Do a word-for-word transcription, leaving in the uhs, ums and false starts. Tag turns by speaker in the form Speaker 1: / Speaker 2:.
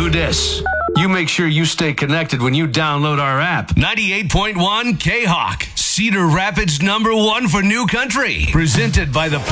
Speaker 1: do this. You make sure you stay connected when you download our app. ninety-eight point one K-Hawk, Cedar Rapids number one for new country. Presented by the